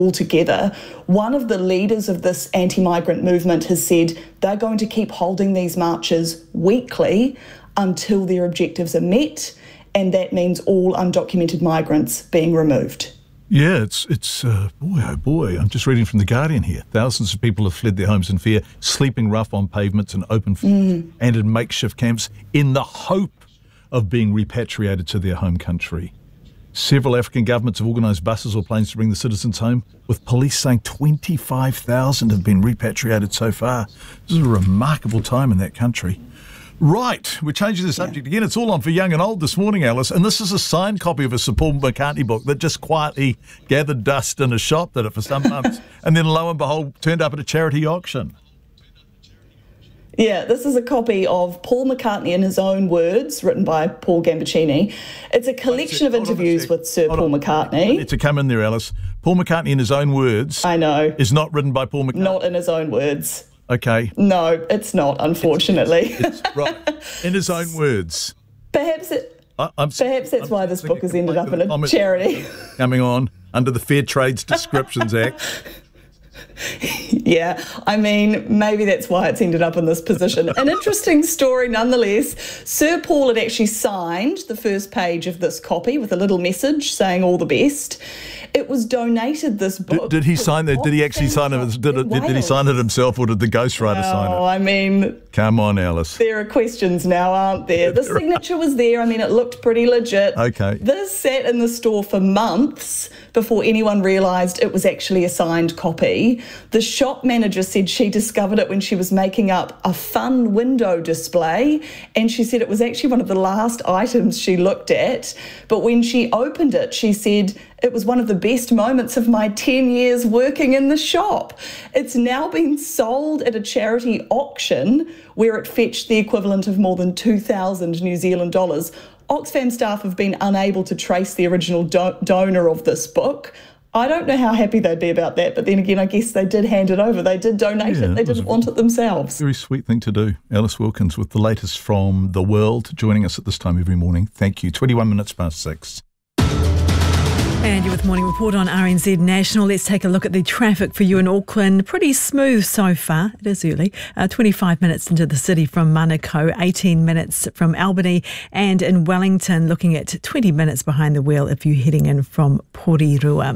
altogether. One of the leaders of this anti-migrant movement has said they're going to keep holding these marches weekly until their objectives are met, and that means all undocumented migrants being removed. Yeah, it's boy, oh boy. I'm just reading from The Guardian here. Thousands of people have fled their homes in fear, sleeping rough on pavements and open and in makeshift camps in the hope of being repatriated to their home country. Several African governments have organised buses or planes to bring the citizens home, with police saying 25,000 have been repatriated so far. This is a remarkable time in that country. Right, we're changing the subject again. It's all on for young and old this morning, Alice, and this is a signed copy of a Sir Paul McCartney book that just quietly gathered dust in a shop, did it for some months, and then lo and behold turned up at a charity auction. Yeah, this is a copy of Paul McCartney in his own words, written by Paul Gambaccini. It's a collection of interviews with Sir Paul McCartney. I need to come in there, Alice. Paul McCartney in his own words. I know. Is not written by Paul McCartney. Not in his own words. Okay. No, it's not, unfortunately. It's right. In his own words. Perhaps that's why this book has ended up in a charity. Coming on under the Fair Trades Descriptions Act. Yeah, I mean, maybe that's why it's ended up in this position. An interesting story nonetheless. Sir Paul had actually signed the first page of this copy with a little message saying all the best. It was donated, this book. Did he sign that? Did he actually sign it? Did he sign it himself, or did the ghostwriter sign it? Oh, I mean... Come on, Alice. There are questions now, aren't there? The signature was there. I mean, it looked pretty legit. Okay. This sat in the store for months before anyone realised it was actually a signed copy. The shop manager said she discovered it when she was making up a fun window display, and she said it was actually one of the last items she looked at. But when she opened it, she said, it was one of the best moments of my 10 years working in the shop. It's now been sold at a charity auction where it fetched the equivalent of more than 2,000 New Zealand dollars. Oxfam staff have been unable to trace the original donor of this book. I don't know how happy they'd be about that, but then again, I guess they did hand it over. They did donate it. They didn't want it themselves. Very sweet thing to do. Alice Wilkins with the latest from the world, joining us at this time every morning. Thank you. 21 minutes past 6. And you're with Morning Report on RNZ National. Let's take a look at the traffic for you in Auckland. Pretty smooth so far. It is early. 25 minutes into the city from Manukau, 18 minutes from Albany, and in Wellington, looking at 20 minutes behind the wheel if you're heading in from Porirua.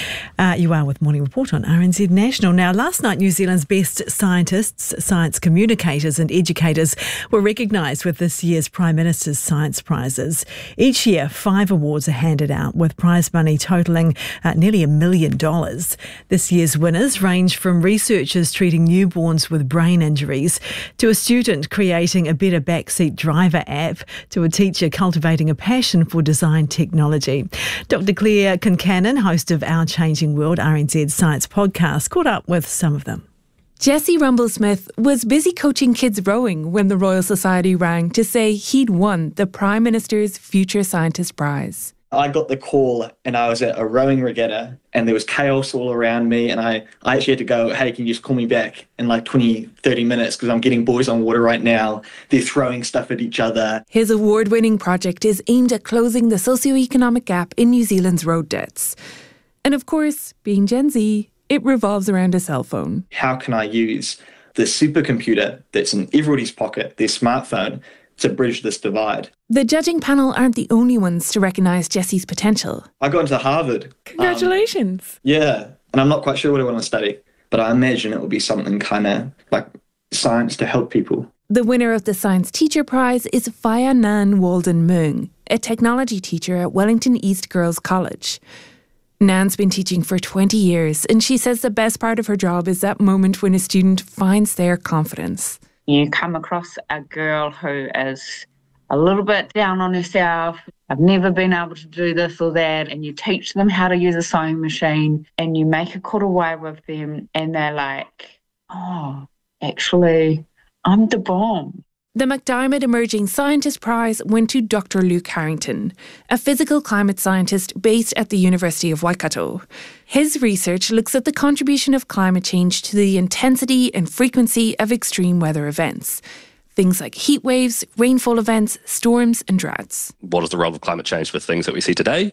You are with Morning Report on RNZ National. Now, last night, New Zealand's best scientists, science communicators and educators were recognised with this year's Prime Minister's Science Prizes. Each year, 5 awards are handed out, with prize money totalling nearly $1 million. This year's winners range from researchers treating newborns with brain injuries, to a student creating a better backseat driver app, to a teacher cultivating a passion for design technology. Dr. Claire Concannon, host of Our Changing World, RNZ Science Podcast, caught up with some of them. Jesse Rumblesmith was busy coaching kids rowing when the Royal Society rang to say he'd won the Prime Minister's Future Scientist Prize. I got the call and I was at a rowing regatta and there was chaos all around me, and I actually had to go, hey, can you just call me back in like 20, 30 minutes because I'm getting boys on water right now. They're throwing stuff at each other. His award-winning project is aimed at closing the socioeconomic gap in New Zealand's road debts. And of course, being Gen Z, it revolves around a cell phone. How can I use the supercomputer that's in everybody's pocket, their smartphone, to bridge this divide? The judging panel aren't the only ones to recognise Jesse's potential. I got into Harvard. Congratulations. Yeah, and I'm not quite sure what I want to study, but I imagine it will be something kind of like science to help people. The winner of the Science Teacher Prize is Phaya Nan Walden Moong, a technology teacher at Wellington East Girls College. Nan's been teaching for 20 years, and she says the best part of her job is that moment when a student finds their confidence. You come across a girl who is a little bit down on herself, I've never been able to do this or that, and you teach them how to use a sewing machine and you make a cutaway with them and they're like, oh, actually, I'm the bomb. The MacDiarmid Emerging Scientist Prize went to Dr. Luke Harrington, a physical climate scientist based at the University of Waikato. His research looks at the contribution of climate change to the intensity and frequency of extreme weather events. Things like heat waves, rainfall events, storms and droughts. What is the role of climate change for things that we see today?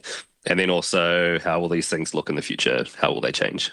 And then also, how will these things look in the future? How will they change?